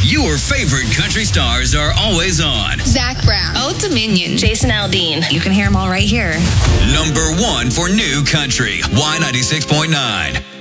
Your favorite country stars are always on. Zach Brown, Old Dominion, Jason Aldean. You can hear them all right here. Number 1 for new country, Y96.9.